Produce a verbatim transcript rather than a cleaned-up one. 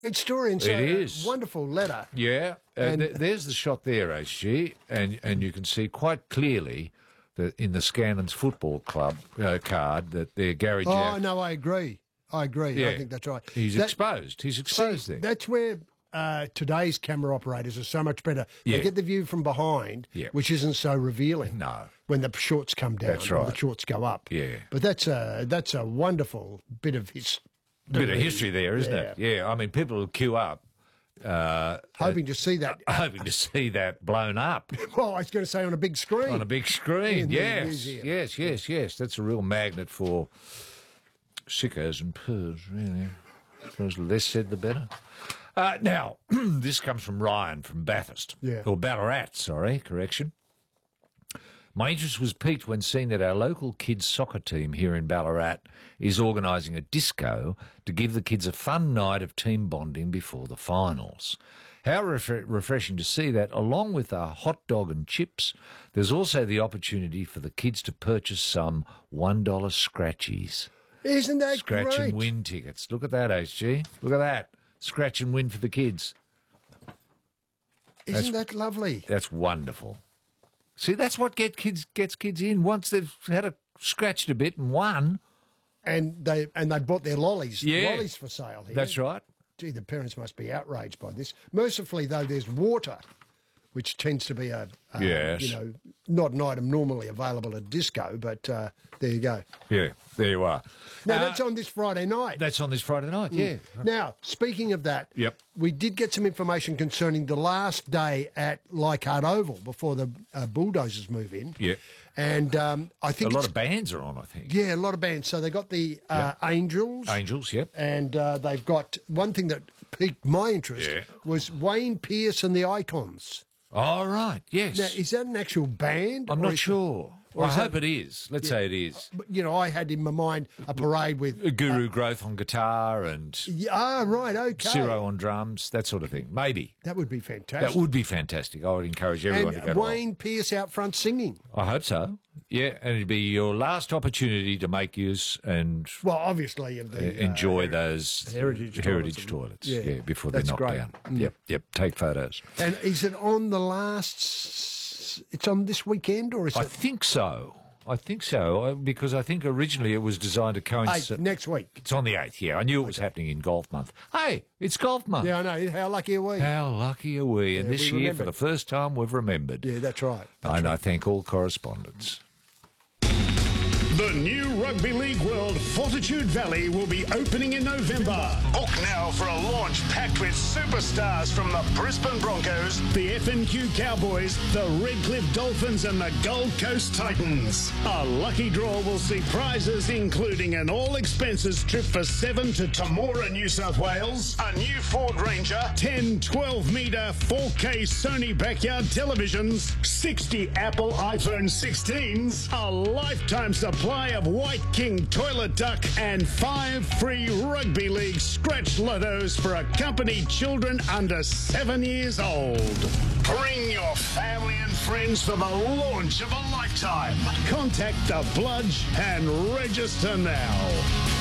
Great story. And so, It is. A wonderful letter. Yeah, uh, And- th- there's the shot there, H G, and and you can see quite clearly that in the Scannons Football Club uh, card that they're Gary Oh, Jack. no, I agree. I agree. Yeah. I think that's right. He's That- exposed. He's exposed See, there. that's where uh, today's camera operators are so much better. Yeah. They get the view from behind, Yeah. which isn't so revealing. No. When the shorts come down, That's or right. the shorts go up. Yeah. But that's a that's a wonderful bit of his Bit of history there, isn't Yeah. it? Yeah, I mean, people will queue up uh, hoping to see that. hoping to see that blown up Well, I was going to say on a big screen. on a big screen. In the Yes, museum. yes, yes, yes. That's a real magnet for sickos and pers, really. The less said, the better. Uh, now, this comes from Ryan from Bathurst. Yeah. Or Ballarat, sorry, correction. My interest was piqued when seeing that our local kids' soccer team here in Ballarat is organising a disco to give the kids a fun night of team bonding before the finals. How refre- refreshing to see that, along with a hot dog and chips, there's also the opportunity for the kids to purchase some one dollar scratchies. Isn't that Scratch great? and win tickets. Look at that, H G. Look at that. Scratch and win for the kids. Isn't that lovely? That's wonderful. See, that's what get kids gets kids in. Once they've had a scratched a bit and won. And they and they bought their lollies. Yeah. Lollies for sale here. That's right. Gee, the parents must be outraged by this. Mercifully, though, there's water, which tends to be a, a Yes. you know, not an item normally available at disco, but uh, there you go. Yeah, there you are. Now, Uh, that's on this Friday night. That's on this Friday night, yeah. Now, speaking of that, Yep. we did get some information concerning the last day at Leichhardt Oval before the uh, Bulldozers move in. Yeah. And um, I A think lot it's, of bands are on, I think. yeah, a lot of bands. So they got the uh, Angels. Angels, yep. And uh, they've got one thing that piqued my interest Yeah. was Wayne Pearce and the Icons. All right, yes. Now, is that an actual band? I'm or not is- sure. or I is hope that- it is. Let's say it is. But, you know, I had in my mind a parade with. Guru Growth on guitar and Yeah, ah, right, okay. Ciro on drums, that sort of thing. Maybe. That would be fantastic. That would be fantastic. I would encourage everyone to go and to Wayne Pearce out front singing. I hope so. Yeah, and it'd be your last opportunity to make use and Well, obviously, of uh, the, enjoy uh, those heritage heritage toilets. toilets. Yeah, Yeah, before they're that's knocked great. down. Mm. Yep, yep. Take photos. And is it on the last? s- It's on this weekend, or is I it think so. I think so uh, because I think originally it was designed to eight, coincide. next week? It's on the eighth. Yeah, I knew it was happening in golf month. Hey, it's golf month. Yeah, I know. How lucky are we? How lucky are we? And Yeah, this we year, remembered. for the first time, we've remembered. Yeah, that's right. That's and right. I thank all correspondents. The new Rugby League World Fortitude Valley will be opening in November. Book now for a launch packed with superstars from the Brisbane Broncos, the F N Q Cowboys, the Redcliffe Dolphins and the Gold Coast Titans. A lucky draw will see prizes including an all-expenses trip for seven to Temora, New South Wales, a new Ford Ranger, ten twelve metre four K Sony backyard televisions, sixty Apple iPhone sixteens, a lifetime supply of White King toilet duck, and five free Rugby League scratch lottos for accompanied children under seven years old. Bring your family and friends for the launch of a lifetime. Contact the Bludge and register now.